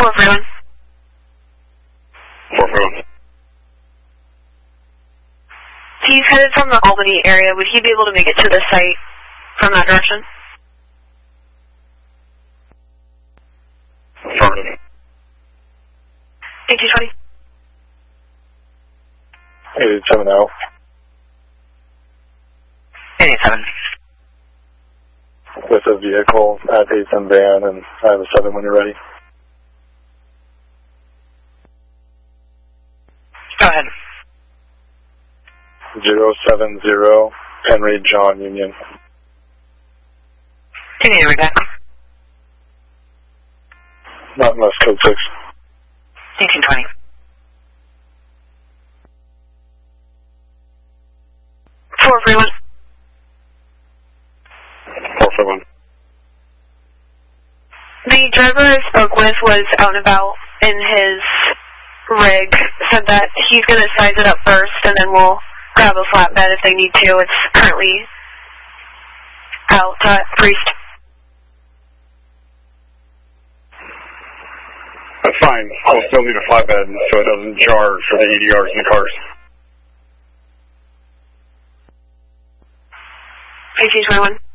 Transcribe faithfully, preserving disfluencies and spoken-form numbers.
four three one. four three one. He's headed from the Albany area. Would he be able to make it to the site from that direction? Affirmative. eighteen twenty. eight seven zero. eight seven. With a vehicle at eight seven van, and I have a seven when you're ready. Go ahead. zero seven zero, Henry John Union. Can you read that? Not unless code six. eighteen twenty. four three one. four three one. The driver I spoke with was out and about in his rig, said that he's going to size it up first and then we'll grab a flatbed if they need to. It's currently out at Priest. That's fine. I'll still need a flatbed so it doesn't jar for the E D Rs in the cars. eighteen twenty-one.